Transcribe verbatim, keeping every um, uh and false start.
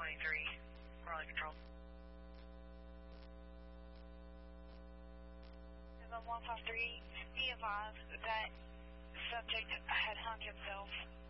twenty-three, Raleigh Patrol. seven one five three, be advised that subject had hung himself.